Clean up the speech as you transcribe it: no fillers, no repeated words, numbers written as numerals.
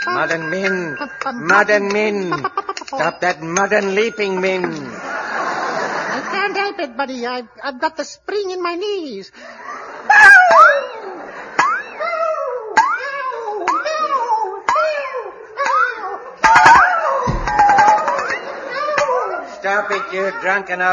Modern men. Modern men. Stop that modern leaping, men. I can't help it, buddy. I've got the spring in my knees. Stop it, you drunken old